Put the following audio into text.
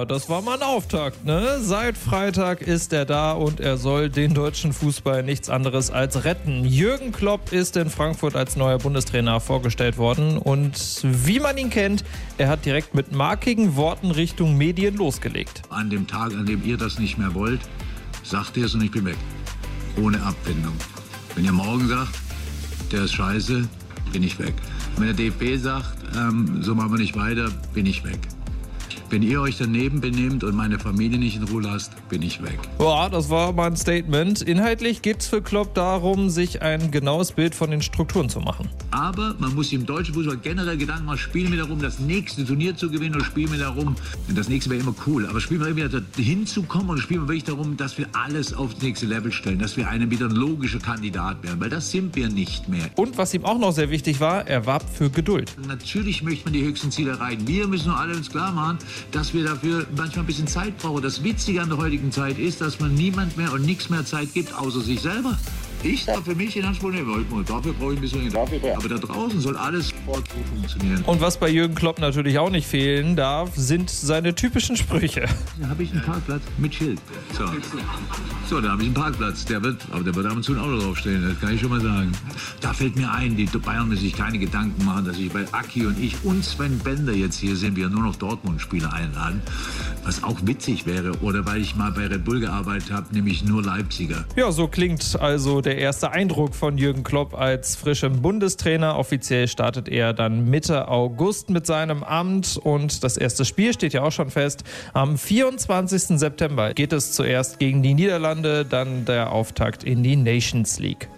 das war mal ein Auftakt, ne? Seit Freitag ist er da und er soll den deutschen Fußball nichts anderes als retten. Jürgen Klopp ist in Frankfurt als neuer Bundestrainer vorgestellt worden und wie man ihn kennt, er hat direkt mit markigen Worten Richtung Medien losgelegt. An dem Tag, an dem ihr das nicht mehr wollt, sagt ihr es und ich bin weg. Ohne Abfindung. Wenn ihr morgen sagt, der ist scheiße, bin ich weg. Wenn der DFB sagt, so machen wir nicht weiter, bin ich weg. Wenn ihr euch daneben benehmt und meine Familie nicht in Ruhe lasst, bin ich weg. Boah, das war mal ein Statement. Inhaltlich geht es für Klopp darum, sich ein genaues Bild von den Strukturen zu machen. Aber man muss im deutschen Fußball generell Gedanken machen, spielen wir darum, das nächste Turnier zu gewinnen oder spielen wir darum, das nächste wäre immer cool, aber spielen wir wieder hinzukommen oder spielen wir wirklich darum, dass wir alles aufs nächste Level stellen, dass wir wieder ein logischer Kandidat werden, weil das sind wir nicht mehr. Und was ihm auch noch sehr wichtig war, er warb für Geduld. Natürlich möchte man die höchsten Ziele erreichen. Wir müssen nur alle uns klar machen, dass wir dafür manchmal ein bisschen Zeit brauchen. Das Witzige an der heutigen Zeit ist, dass man niemand mehr und nichts mehr Zeit gibt, außer sich selber. Ich darf für mich in Anspruch nehmen, dafür brauche ich ein bisschen, aber da draußen soll alles sofort gut funktionieren. Und was bei Jürgen Klopp natürlich auch nicht fehlen darf, sind seine typischen Sprüche. Da habe ich einen Parkplatz mit Schild. So, da habe ich einen Parkplatz. Der wird ab und zu ein Auto draufstehen, das kann ich schon mal sagen. Da fällt mir ein, die Bayern müssen sich keine Gedanken machen, dass ich bei Aki und ich und Sven Bender jetzt hier sind, wir nur noch Dortmund-Spieler einladen. Was auch witzig wäre, oder weil ich mal bei Red Bull gearbeitet habe, nämlich nur Leipziger. Ja, so klingt also der erste Eindruck von Jürgen Klopp als frischem Bundestrainer. Offiziell startet er dann Mitte August mit seinem Amt und das erste Spiel steht ja auch schon fest. Am 24. September geht es zuerst gegen die Niederlande, dann der Auftakt in die Nations League.